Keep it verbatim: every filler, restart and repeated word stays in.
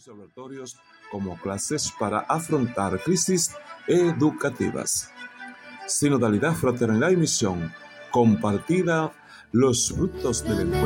y laboratorios como clases para afrontar crisis educativas. Sinodalidad, fraternidad y misión, compartida los frutos del encuentro.